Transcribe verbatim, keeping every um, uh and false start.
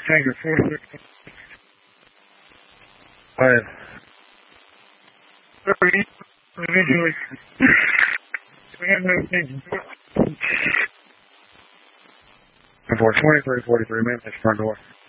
Tango forty-six. Five. thirty. Individually. four twenty-three forty-three, man, that's front door.